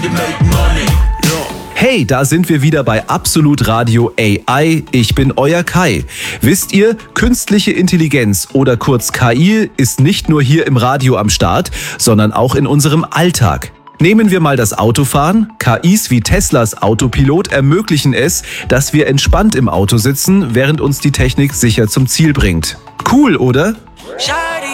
Hey, da sind wir wieder bei Absolut Radio AI. Ich bin euer Kai. Wisst ihr, künstliche Intelligenz oder kurz KI ist nicht nur hier im Radio am Start, sondern auch in unserem Alltag. Nehmen wir mal das Autofahren. KIs wie Teslas Autopilot ermöglichen es, dass wir entspannt im Auto sitzen, während uns die Technik sicher zum Ziel bringt. Cool, oder?